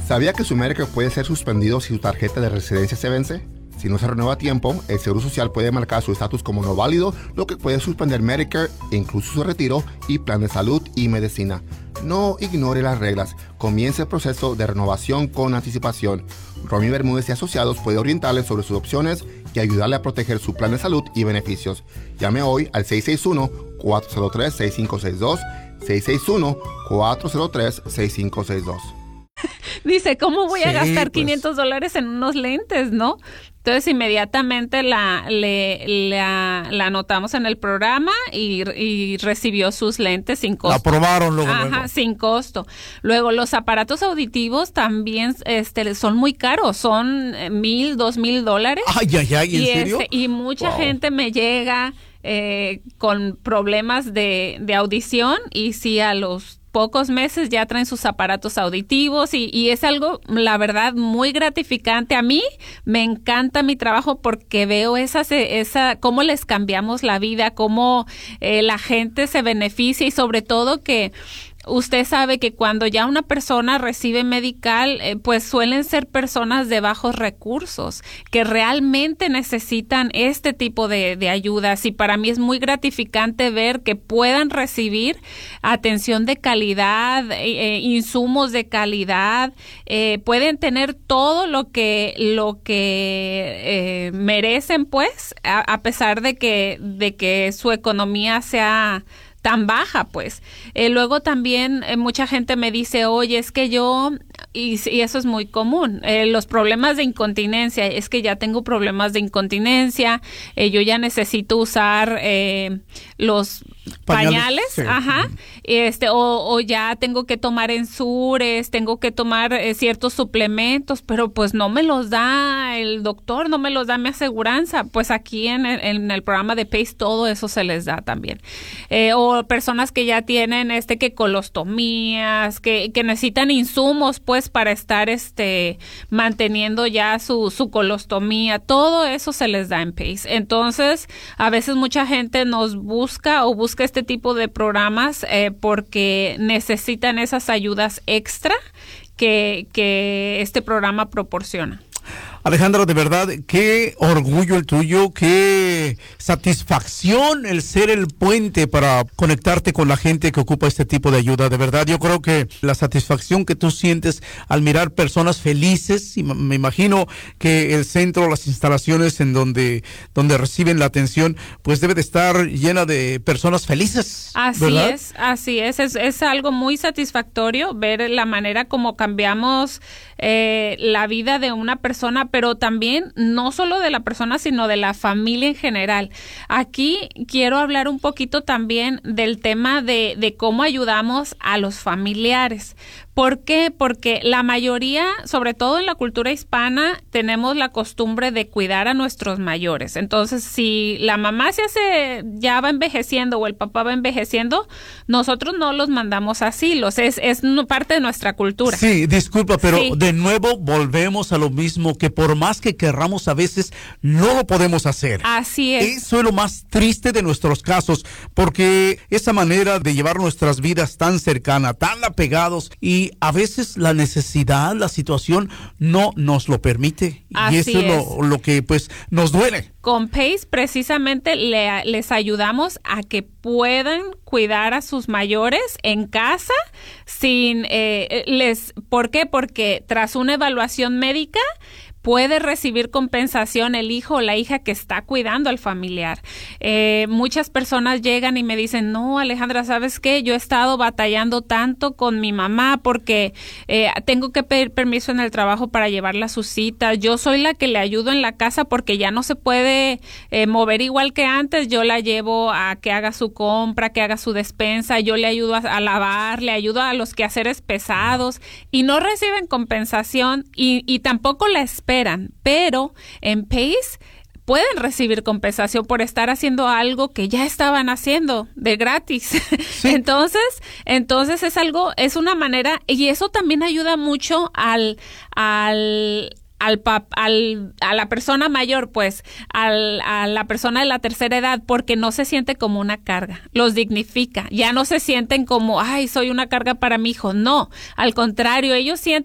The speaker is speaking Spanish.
¿Sabía que su Medicare puede ser suspendido si su tarjeta de residencia se vence? Si no se renueva a tiempo, el Seguro Social puede marcar su estatus como no válido, lo que puede suspender Medicare, incluso su retiro y plan de salud y medicina. No ignore las reglas. Comience el proceso de renovación con anticipación. Romy Bermúdez y Asociados puede orientarle sobre sus opciones y ayudarle a proteger su plan de salud y beneficios. Llame hoy al 661-403-6562, 661-403-6562. Dice, ¿cómo voy a gastar $500 en unos lentes, no? Entonces, inmediatamente la anotamos en el programa y recibió sus lentes sin costo. La aprobaron luego. Sin costo. Luego, los aparatos auditivos también son muy caros. Son $1,000, $2,000. Ay, ¿en serio? Y mucha gente me llega con problemas de audición y sí, a los pocos meses ya traen sus aparatos auditivos y es algo, la verdad, muy gratificante. A mí me encanta mi trabajo porque veo cómo les cambiamos la vida, cómo la gente se beneficia y sobre todo que usted sabe que cuando ya una persona recibe medical, pues suelen ser personas de bajos recursos que realmente necesitan este tipo de ayudas y para mí es muy gratificante ver que puedan recibir atención de calidad, insumos de calidad, pueden tener todo lo que merecen, pues, a pesar de que su economía sea tan baja, pues. Luego también mucha gente me dice, oye, es que yo, y eso es muy común, los problemas de incontinencia, es que ya tengo problemas de incontinencia, yo ya necesito usar los pañales, sí. O ya tengo que tomar Ensures, tengo que tomar ciertos suplementos, pero pues no me los da el doctor, no me los da mi aseguranza. Pues aquí en el programa de PACE todo eso se les da también. O personas que ya tienen que colostomías, que necesitan insumos pues para estar manteniendo ya su colostomía, todo eso se les da en PACE. Entonces, a veces mucha gente nos busca este tipo de programas porque necesitan esas ayudas extra que este programa proporciona. Alejandra, de verdad, qué orgullo el tuyo, qué satisfacción el ser el puente para conectarte con la gente que ocupa este tipo de ayuda. De verdad, yo creo que la satisfacción que tú sientes al mirar personas felices, y me imagino que el centro, las instalaciones en donde reciben la atención, pues debe de estar llena de personas felices. Así es. Es algo muy satisfactorio ver la manera como cambiamos la vida de una persona, pero también no solo de la persona, sino de la familia en general. Aquí quiero hablar un poquito también del tema de cómo ayudamos a los familiares. ¿Por qué? Porque la mayoría, sobre todo en la cultura hispana, tenemos la costumbre de cuidar a nuestros mayores. Entonces, si la mamá ya va envejeciendo o el papá va envejeciendo, nosotros no los mandamos a asilos. Es parte de nuestra cultura. Sí, disculpa, pero de nuevo volvemos a lo mismo, que por más que querramos a veces no lo podemos hacer. Así es. Eso es lo más triste de nuestros casos, porque esa manera de llevar nuestras vidas tan cercana, tan apegados, y a veces la necesidad, la situación no nos lo permite. Así y eso es lo que pues nos duele. Con PACE precisamente les ayudamos a que puedan cuidar a sus mayores en casa ¿por qué? Porque tras una evaluación médica puede recibir compensación el hijo o la hija que está cuidando al familiar. Muchas personas llegan y me dicen, no, Alejandra, ¿sabes qué? Yo he estado batallando tanto con mi mamá porque tengo que pedir permiso en el trabajo para llevarla a sus citas. Yo soy la que le ayudo en la casa porque ya no se puede mover igual que antes. Yo la llevo a que haga su compra, que haga su despensa. Yo le ayudo a lavar, le ayudo a los quehaceres pesados y no reciben compensación y tampoco la esperan. Pero en PACE pueden recibir compensación por estar haciendo algo que ya estaban haciendo de gratis. Sí. Entonces es una manera, y eso también ayuda mucho a la persona mayor, pues, a la persona de la tercera edad, porque no se siente como una carga, los dignifica, ya no se sienten como, ay, soy una carga para mi hijo, no, al contrario, ellos sienten